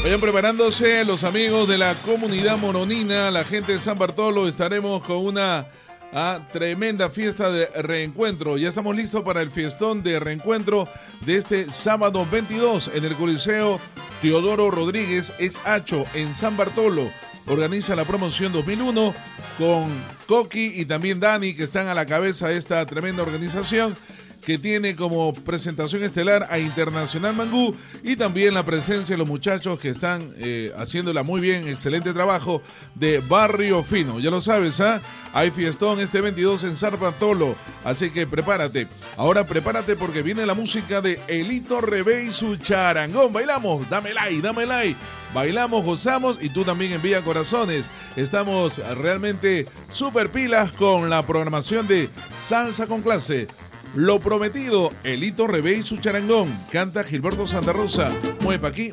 Vayan preparándose los amigos de la comunidad moronina, la gente de San Bartolo. Estaremos con una tremenda fiesta de reencuentro. Ya estamos listos para el fiestón de reencuentro de este sábado 22 en el Coliseo Teodoro Rodríguez ex Hacho en San Bartolo. Organiza la promoción 2001 con Coqui y también Dani, que están a la cabeza de esta tremenda organización, que tiene como presentación estelar a Internacional Mangú y también la presencia de los muchachos que están haciéndola muy bien, excelente trabajo, de Barrio Fino. Ya lo sabes, hay fiestón este 22 en San Bartolo, así que prepárate. Ahora prepárate porque viene la música de Elito Rebé y su charangón. Bailamos, dame like. Bailamos, gozamos y tú también envía corazones. Estamos realmente súper pilas con la programación de Salsa con Clase. Lo prometido, Elito Rebé y su charangón. Canta Gilberto Santa Rosa. Mueve pa' aquí,